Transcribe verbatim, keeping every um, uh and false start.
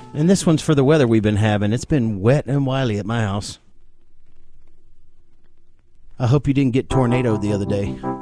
And this one's for the weather we've been having. It's been wet and wily at my house. I hope you didn't get tornadoed the other day.